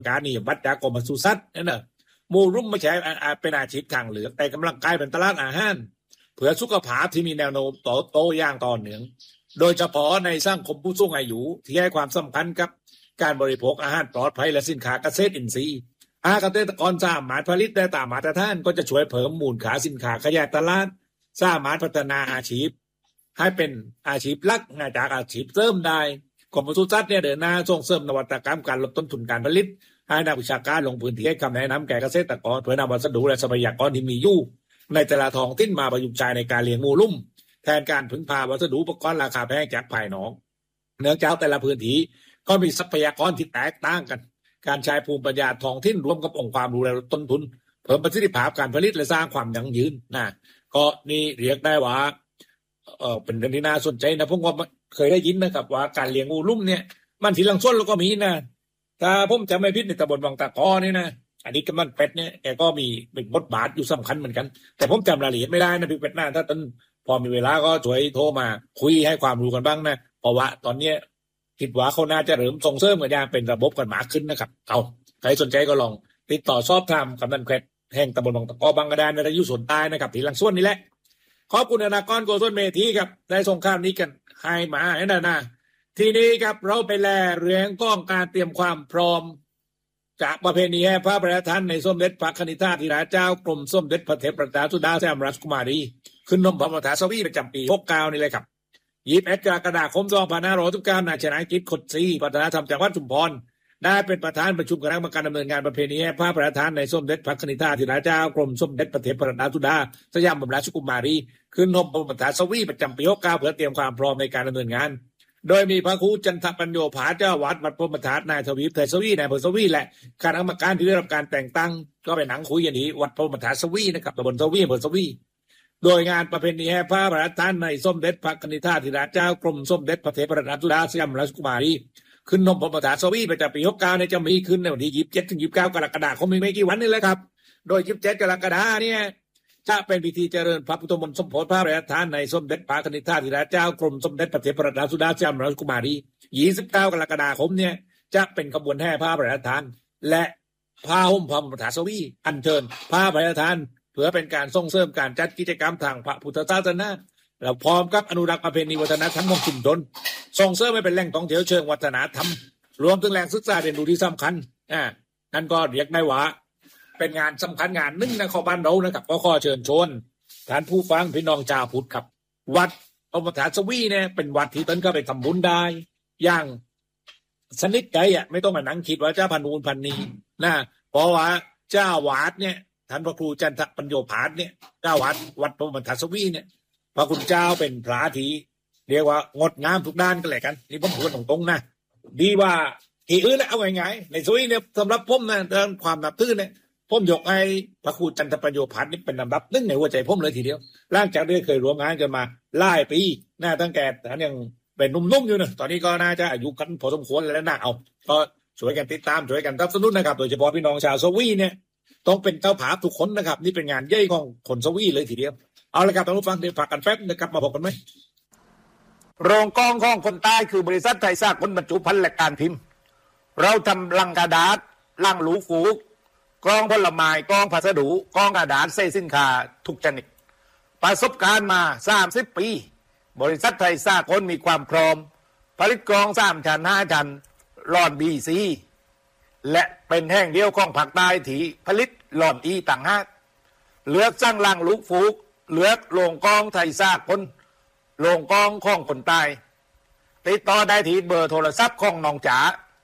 การนี่บัตรจากกรมปศุสัตว์นั่นน่ะมูรุ่มไม่ใช่เป็นอาชีพทางเหลืองแต่กำลังกลายเป็นตลาดอาหารเพื่อสุขภาพที่มีแนวโน้มโตอย่างต่อเนื่องโดยเฉพาะในสังคมผู้สูงอายุที่ให้ความสำคัญกับการบริโภคอาหารปลอดภัยและสินค้าเกษตรอินทรีย์เกษตรกรสามารถผลิตได้ตามมาตรฐานก็จะช่วยเพิ่มมูลค่าสินค้าขยายตลาดสามารถพัฒนาอาชีพให้เป็นอาชีพหลักจากอาชีพเสริมได้กรมปศุสัตว์เนี่ยเดินหน้าส่งเสริมนวัตกรรมการลดต้นทุนการผลิตให้นักวิชาการลงพื้นที่ให้คำแนะนำแก่เกษตรกรเพื่อนำวัสดุและทรัพยากรที่มีอยู่ในแต่ละท้องถิ่นมาประยุกต์ใช้ในการเลี้ยงงูลุ่มแทนการพึ่งพาวัสดุอุปกรณ์ราคาแพงจากภายนอกเนื่องจากแต่ละพื้นที่ก็มีทรัพยากรที่แตกต่างกันการใช้ภูมิปัญญาท้องถิ่นรวมกับองค์ความรู้และต้นทุนเพิ่มประสิทธิภาพการผลิตและสร้างความยั่งยืนนะก็นี่เรียกได้ว่าเป็นเรื่องที่น่าสนใจนะผมก็เคยได้ยินนะครับว่าการเลี้ยงงูลุ่มเนี่ยมันทีหลังส้นแล้วก็มีนะถ้าผมจำไม่ผิดในตำบลวังตะกอนี่นะอันนี้กำนันเป็ดเนี่ยแกก็มีเป็นบทบาทอยู่สำคัญเหมือนกันแต่ผมจำรายละเอียดไม่ได้นะพี่เป็ดหน้าถ้าต้นพอมีเวลาก็ช่วยโทรมาคุยให้ความรู้กันบ้างนะเพราะว่าตอนนี้คิดว่าเขาน่าจะเริ่มส่งเสริมกันอย่างเป็นระบบกันมากขึ้นนะครับเอาใครสนใจก็ลองติดต่อสอบถามกำนันเป็ดแห่งตำบลวังตะกอบางกระดานในระยุส่วนใต้นะครับที่หลังส่วนนี้แหละขอบคุณนากรโกศลเมธีครับได้ส่งข้ามนี้กันให้มาให้นะทีนี้ครับเราไปแลเรื่องก้องการเตรียมความพร้อมจากประเพณีแห่พระประธานในสมเด็จพระคณิธาธิราชเจ้ากรมสมเด็จพระเทพรัตนราชสุดาสยามราชกุมารีขึ้นนมพระมหาสวีประจำปี69นี่เลยครับ21กรกฎาคม2519นายชนะกิจขดศรีวัฒนธรรมจังหวัดชุมพรได้เป็นประธานประชุมคณะกรรมการดำเนินงานประเพณีแห่พระประธานในสมเด็จพระคณิธาธิราชเจ้ากรมสมเด็จพระเทพรัตนราชสุดาสยามบรมราชกุมารีขึ้นนมพระมหาสวีประจำปี69เพื่อเตรียมความพร้อมในการดำเนินงานโดยมีพระครูจันทปัญโยภาเจ้าวัดวัดพรหมธาตุนายทวีปเทศวีนายอำเภอสวีและคณะกรรมการที่ได้รับการแต่งตั้งก็ไปนั่งคุยกันที่วัดพรหมธาตุสวีนะครับตำบลสวีอำเภอสวีโดยงานประเพณีแห่พระประธานในสมเด็จพระคณิธาธิราชเจ้ากรมสมเด็จพระเทพรัตนราชสุดาสยามราชกุมารีขึ้นนมพระมหาสวีประจำปี69เนี่ยจะมีขึ้นในวันที่27ถึง29กรกฎาคมไม่กี่วันนี่แหละครับโดย27กรกฎาคมเนี่ยจะเป็นพิธีเจริญพระพุทธมนต์สมโภชพระประธานในสมเด็จพระคณิธาธิราชเจ้ากรมสมเด็จพระเทพรัตนราชสุดาสยามราชกุมารี29กรกฎาคมเนี่ยจะเป็นขบวนแห่พระประธานและพาห่มพระมหาสวีอัญเชิญพระประธานเพื่อเป็นการส่งเสริมการจัดกิจกรรมทางพระพุทธศาสนาแล้วพร้อมกับอนุรักษ์ประเพณีวัฒนธรรมของชุมชนส่งเสริมให้เป็นแหล่งท่องเที่ยวเชิงวัฒนธรรมรวมถึงแหล่งศึกษาเรียนรู้ที่สำคัญนั่นก็เรียกได้ว่าเป็นงานสำคัญงานหนึ่งนะของบ้านเรานะครับก็ขอเชิญชวนท่านผู้ฟังพี่น้องชาวพุทธครับวัดพระมหาสวีเนี่ยเป็นวัดที่ต้นก็ไปทำบุญได้อย่างสนิทใจไม่ต้องมานั่งคิดว่าเจ้าพันนูนพันนี้นะเพราะว่าเจ้าวาดเนี่ยท่านพระครูจันทปัญโยภาสเนี่ยเจ้าวาดวัดพระมหาสวีเนี่ยพระคุณเจ้าเป็นพระที่เรียกว่างดงามทุกด้านกันเลยกันนี่ผมพูดตรงๆนะดีว่าที่อื่นนะเอาไงในสวีเนี่ยสำหรับผมนะเรื่องความนับถือเนี่ยผมยกให้พระครูจันทปัญโยภาสนี่เป็นลำดับหนึ่งในหัวใจผมเลยทีเดียวหลังจากได้เคยร่วมงานกันมาหลายปีนะตั้งแต่ท่านยังเป็นหนุ่มๆอยู่นะตอนนี้ก็น่าจะอายุกันพอสมควรแล้วนะเอาก็ช่วยกันติดตามช่วยกันสนับสนุนนะครับโดยเฉพาะพี่น้องชาวสวีเนี่ยต้องเป็นเจ้าภาพทุกคนนะครับนี่เป็นงานใหญ่ของคนสวีเลยทีเดียวเอาละครับท่านผู้ฟังเดี๋ยวฝากกันแป๊บนะครับมาพบกันไหมโรงกองของคนใต้คือบริษัทไทยสากลบรรจุภัณฑ์และการพิมพ์เราทำลังกระดาษลังหลูฟูกกองผลไม้กองพัสดุกองกระดาษเศษสินค้าทุกชนิดประสบการณ์มา30ปีบริษัทไทยสากลมีความพร้อมผลิตกรอง3ชั้น5ชั้นหลอด BC และเป็นแห่งเดียวของภาคใต้ที่ผลิตหลอดอีต่างหากเลือกสร้างลังลูกฟูกเลือกโรงกองไทยสากลโรงกองของคนใต้ติดต่อได้ที่เบอร์โทรศัพท์ของน้องจ๋า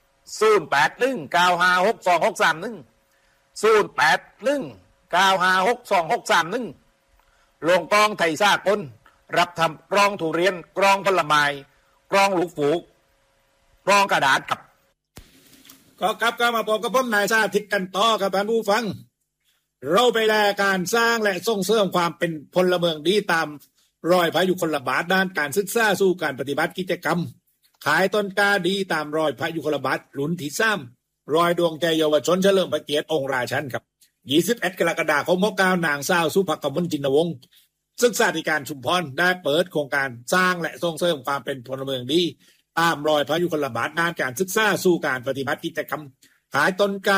0819562631 0819562631โรงกองไทยสากลรับทำกรองทุเรียนกรองผลไม้กรองลูกฟูกกรองกระดาษครับก็กลับมาพบกับผมนายสาธิตกันต่อครับท่านผู้ฟังเราไปแลการสร้างและส่งเสริมความเป็นพลเมืองดีตามรอยพระยุคลบาทด้านการศึกษาสู่การปฏิบัติกิจกรรมขายต้นกล้าดีตามรอยพระยุคลบาทหลุนที่3รอยดวงใจเยาวชนเฉลิมพระเกียรติองค์ราชันครับ21กรกฎาคม69นางสาวสุภกมลจินวงศ์ศึกษาธิการชุมพรได้เปิดโครงการสร้างและส่งเสริมความเป็นพลเมืองดีตามรอยพระยุคลบาทด้านการศึกษาสู่การปฏิบัติกิจกรรมขายต้นกล้า